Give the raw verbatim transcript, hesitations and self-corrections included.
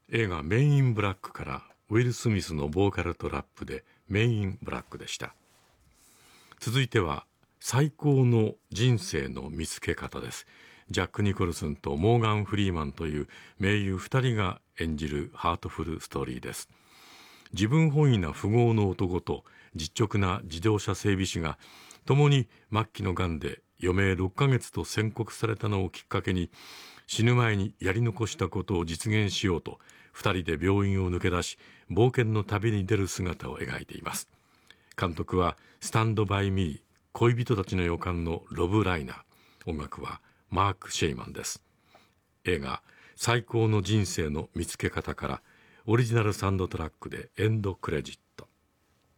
映画メイン・イン・ブラックからウィル・スミスのボーカルとラップでメイン・イン・ブラックでした。続いては最高の人生の見つけ方です。ジャック・ニコルソンとモーガン・フリーマンという名優ふたりが演じるハートフルストーリーです。自分本位な富豪の男と実直な自動車整備士が共に末期のがんで余命ろっかげつと宣告されたのをきっかけに、死ぬ前にやり残したことを実現しようとふたりで病院を抜け出し冒険の旅に出る姿を描いています。監督はスタンドバイミー、恋人たちの予感のロブ・ライナー、音楽はマーク・シェイマンです。映画最高の人生の見つけ方からオリジナルサウンドトラックでエンドクレジット。